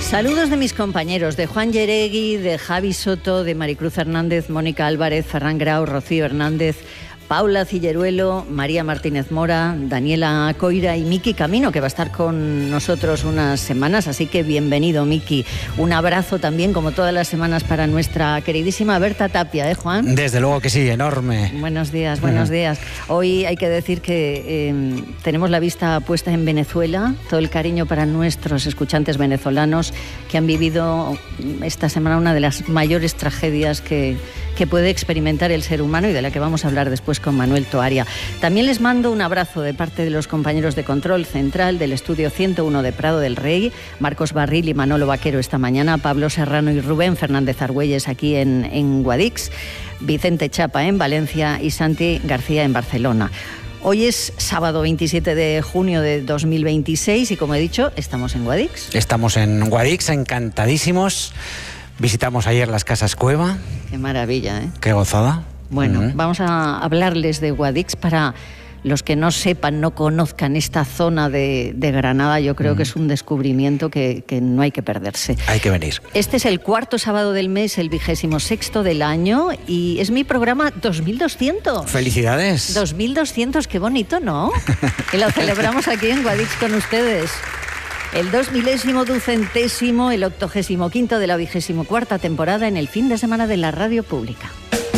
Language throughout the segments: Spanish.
Saludos de mis compañeros, de Juan Yeregui, de Javi Soto, de Maricruz Hernández, Mónica Álvarez, Ferran Grau, Rocío Hernández, Paula Cilleruelo, María Martínez Mora, Daniela Coira y Miki Camino, que va a estar con nosotros unas semanas, así que bienvenido, Miki. Un abrazo también, como todas las semanas, para nuestra queridísima Berta Tapia, ¿eh, Juan? Desde luego que sí, enorme. Buenos días, buenos días. Hoy hay que decir que tenemos la vista puesta en Venezuela, todo el cariño para nuestros escuchantes venezolanos que han vivido esta semana una de las mayores tragedias que puede experimentar el ser humano y de la que vamos a hablar después con Manuel Toaria. También les mando un abrazo de parte de los compañeros de Control Central del Estudio 101 de Prado del Rey, Marcos Barril y Manolo Vaquero esta mañana, Pablo Serrano y Rubén Fernández Argüelles aquí en Guadix, Vicente Chapa en Valencia y Santi García en Barcelona. Hoy es sábado 27 de junio de 2026 y, como he dicho, estamos en Guadix. Estamos en Guadix, encantadísimos. Visitamos ayer las Casas Cueva. Qué maravilla, ¿eh? Qué gozada. Bueno, vamos a hablarles de Guadix para los que no sepan, no conozcan esta zona de Granada. Yo creo que es un descubrimiento que no hay que perderse. Hay que venir. Este es el cuarto sábado del mes, el 26º del año, y es mi programa 2200. ¡Felicidades! 2200, qué bonito, ¿no? Que lo celebramos aquí en Guadix con ustedes. El 2200º, el 85º de la 24ª temporada en el fin de semana de la radio pública.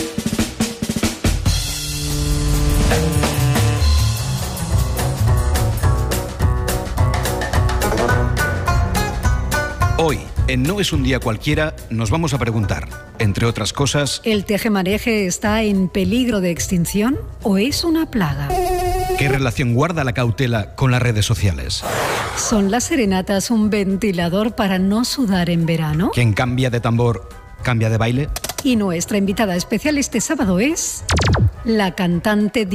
Hoy, en No es un día cualquiera, nos vamos a preguntar, entre otras cosas... ¿El tejemaneje está en peligro de extinción o es una plaga? ¿Qué relación guarda la cautela con las redes sociales? ¿Son las serenatas un ventilador para no sudar en verano? ¿Quién cambia de tambor, cambia de baile? Y nuestra invitada especial este sábado es la cantante